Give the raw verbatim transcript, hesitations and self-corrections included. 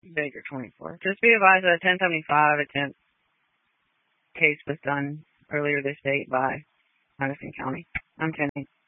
Baker twenty-four. Just be advised that a ten seventy-five attempt case was done earlier this date by Madison County. I'm ten.